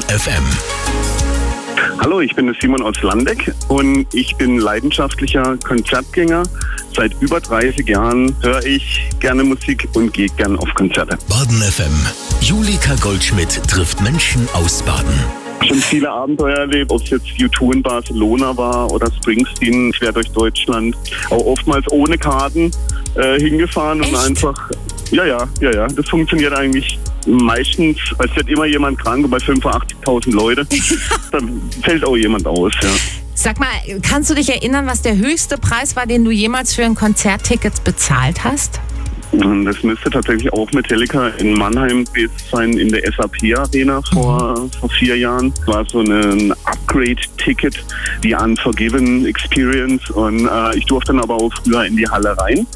FM. Hallo, ich bin der Simon aus Landeck und ich bin leidenschaftlicher Konzertgänger. Seit über 30 Jahren höre ich gerne Musik und gehe gern auf Konzerte. Baden FM. Julika Goldschmidt trifft Menschen aus Baden. Schon viele Abenteuer erlebt, ob es jetzt U2 in Barcelona war oder Springsteen quer durch Deutschland. Auch oftmals ohne Karten hingefahren. Echt? Und einfach, ja, das funktioniert eigentlich meistens, es wird immer jemand krank und bei 85.000 Leute, dann fällt auch jemand aus, ja. Sag mal, kannst du dich erinnern, was der höchste Preis war, den du jemals für ein Konzertticket bezahlt hast? Und das müsste tatsächlich auch Metallica in Mannheim gewesen sein, in der SAP-Arena vor 4 Jahren. Das war so ein Upgrade-Ticket, die Unforgiven Experience. Und ich durfte dann aber auch früher in die Halle rein.